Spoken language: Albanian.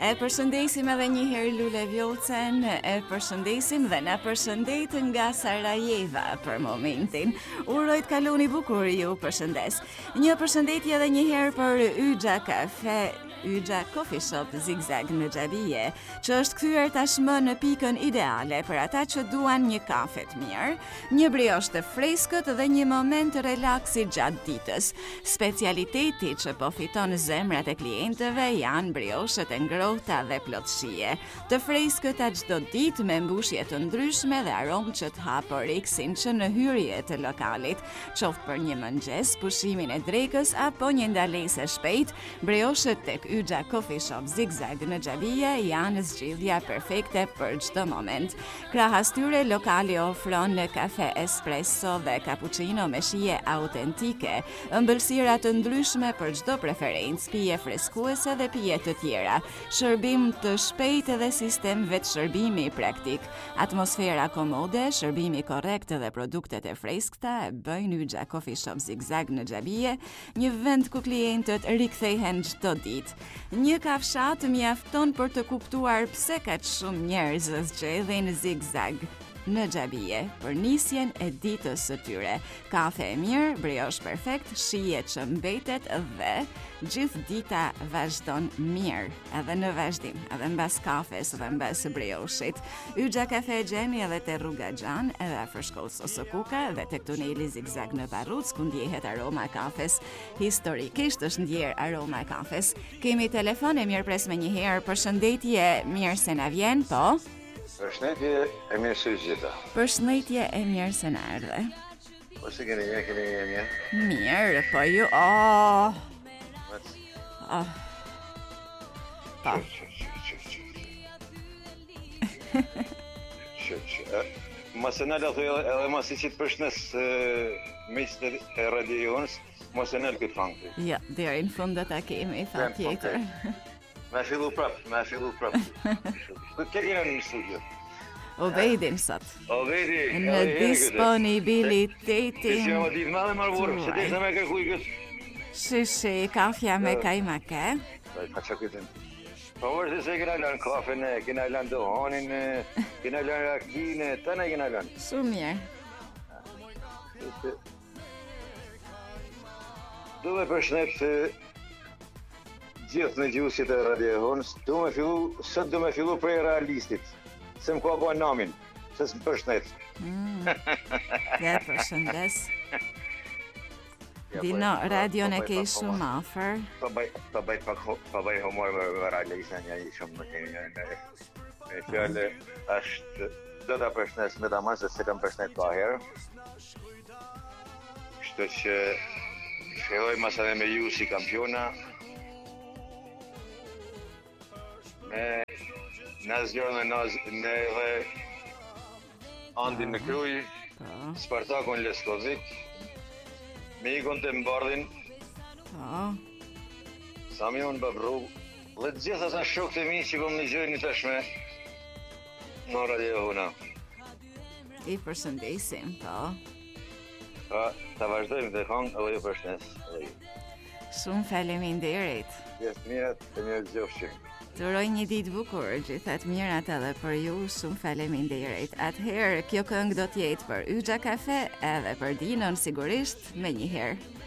E përshëndesim edhe një herë Lule Vjollcen, e përshëndesim dhe na përshëndet nga Sarajeva për momentin. Uroj të kaloni bukur, ju përshëndes. Një përshëndetje edhe një herë për Yxha Kafe, Yxha Coffee Shop Zigzag në Xhabije, që është kthyer tashmë në pikën ideale për ata që duan një kafe të mirë, një brioche të freskët dhe një moment relaksi gjatë ditës. Specialiteti që po fiton zemrat e klientëve janë brioshet e ngrohta dhe plotësie, të freskëta çdo ditë me mbushje të ndryshme dhe aromë që të haporiksin që në hyrje të lokalit, qoftë për një mëngjes, pushimin e drekës apo një ndalesë shpejt. Brioshet tek Yxha Coffee Shop Zigzag në Xhabije janë zgjidhja perfekte për çdo moment. Krahas tyre, lokali ofron kafe espresso dhe cappuccino me shije autentike, ëmbëlsira të ndryshme për çdo preferencë, pije freskuese dhe pije të tjera, shërbim të shpejtë dhe sistem vetë shërbimi praktik. Atmosfera komode, shërbimi korrekt dhe produktet e freskëta e bëjnë Yxha Coffee Shop Zigzag në Xhabije një vend ku klientët rikthehen çdo ditë. Një kafshat mjafton për të kuptuar pse kaq shumë njerëz zgjedhin Zigzag në Xhabije për nisjen e ditës së tyre. Kafe e mirë, brioche perfekt, shije që mbetet dhe gjithë dita vazhdon mirë, edhe në vazhdim, edhe mbas kafes dhe mbas briochit. Yxha Kafe gjeni edhe te rruga Xhan, edhe afër shkollës Osokuka dhe tek tuneli Zigzag në Barruc, ku ndjehet aroma e kafes. Historikisht është ndjer aroma e kafes. Kemi telefon, e mirëpres me një herë. Përshëndetje, mirë se na vjen, po. Përshëndetje, e mirë se gjitha. Përshëndetje, e mirë se na erdhe. Po si keni mirë? Mirë, po ju, Mos e nalë edhe mos i qitë përshnes miqtë e radiojonës, mos e nalë këtë fangë. Ja, deri në fund do ta kemi, fa tjetër. Me fillu prap. Këtë kena në studio? Obejdin sot. Obejdi. Në disponibilitetin. Si më ditë madhe më rëvorë, se të me kërkuj këtë. Shishi, kafja me kajmake. Pa që këtën. Pa vërë se kena lanë kafen, kena lanë dohanin, kena lanë rakinë, të ne kena lanë. Shumë mirë. Du me përshnet gjithë në gjusit e radiojonës, sot du me fillu prej realistit, se më ka bojnë namin, se s'më përshnet. Ja, përshëndes. Dino, radion e kej shumë afer. Pa baj homor me realistin një shumë më kemi një. Me fjallë, është do të përshnet me daman, se se kam përshnet ka herë. Kështë që filloj masane me ju si kampiona, në zgjorën në edhe Andin në Kruj, Spartakun Leskovic, me ikon të Mbardhin, Samion Babru, dhe gjithë ata shokët e mi që kom në gjërë një tashme në radiojona. I përshëndesim, po. Ta vazhdojmë dhe hangë edhe ju përshnes. Shumë faleminderit. Gjithë mirat e mirë gjofshim. Të uroj një ditë bukur, gjithat mirat edhe për ju, shumë faleminderit. Atëherë, kjo këngë do t'jetë për Yxha Kafe edhe për Dinon sigurisht me një herë.